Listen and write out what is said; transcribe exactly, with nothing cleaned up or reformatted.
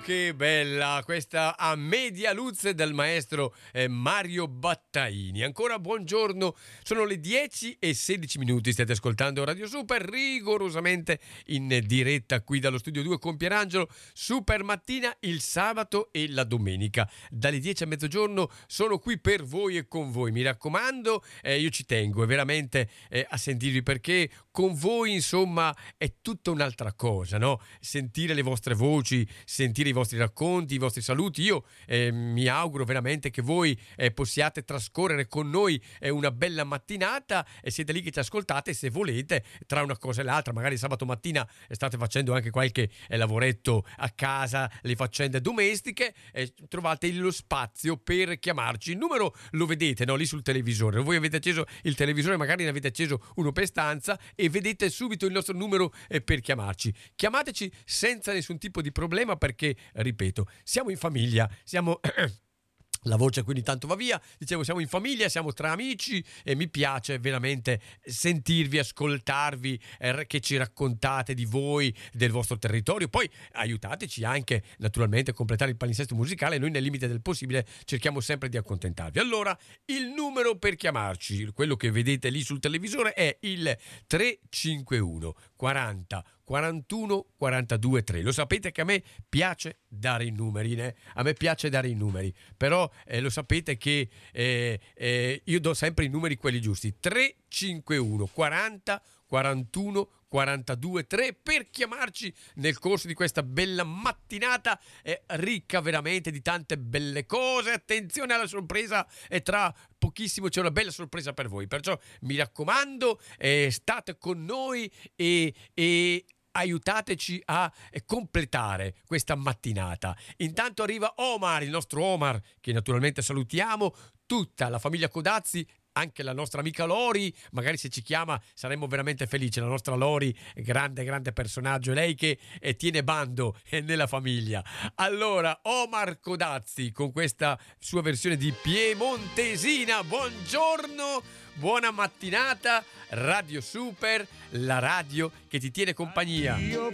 che bella questa A Media Luz del maestro eh, Mario Battaini. Ancora buongiorno, sono le dieci e sedici minuti, state ascoltando Radio Super, rigorosamente in diretta qui dallo studio due con Pierangelo. Super mattina il sabato e la domenica, dalle dieci a mezzogiorno sono qui per voi e con voi. Mi raccomando, eh, io ci tengo veramente eh, a sentirvi, perché con voi insomma è tutta un'altra cosa, no? Sentire le vostre voci, sentire i vostri racconti, i vostri saluti. Io eh, mi auguro veramente che voi eh, possiate trascorrere con noi eh, una bella mattinata, e siete lì che ci ascoltate. Se volete, tra una cosa e l'altra, magari sabato mattina state facendo anche qualche eh, lavoretto a casa, le faccende domestiche, eh, trovate lo spazio per chiamarci. Il numero lo vedete, no? Lì sul televisore. Voi avete acceso il televisore, magari ne avete acceso uno per stanza e vedete subito il nostro numero eh, per chiamarci. Chiamateci senza nessun tipo di problema, perché, ripeto, siamo in famiglia, siamo... La voce quindi tanto va via, dicevo, siamo in famiglia, siamo tra amici e mi piace veramente sentirvi, ascoltarvi, eh, che ci raccontate di voi, del vostro territorio. Poi aiutateci anche naturalmente a completare il palinsesto musicale. Noi nel limite del possibile cerchiamo sempre di accontentarvi. Allora, il numero per chiamarci, quello che vedete lì sul televisore, è il tre cinque uno quaranta quarantuno quarantadue tre. Lo sapete che a me piace dare i numeri, né? A me piace dare i numeri, però eh, lo sapete che eh, eh, io do sempre i numeri quelli giusti. tre cinque uno quaranta quarantuno quarantadue tre per chiamarci nel corso di questa bella mattinata eh, ricca veramente di tante belle cose. Attenzione alla sorpresa, e tra pochissimo c'è una bella sorpresa per voi, perciò mi raccomando, eh, state con noi e, e aiutateci a completare questa mattinata. Intanto arriva Omar, il nostro Omar, che naturalmente salutiamo, tutta la famiglia Codazzi, anche la nostra amica Lori. Magari se ci chiama saremmo veramente felici. La nostra Lori, grande grande personaggio, lei che eh, tiene bando eh, nella famiglia. Allora, Omar Codazzi con questa sua versione di piemontesina. Buongiorno, buona mattinata, Radio Super, la radio che ti tiene compagnia.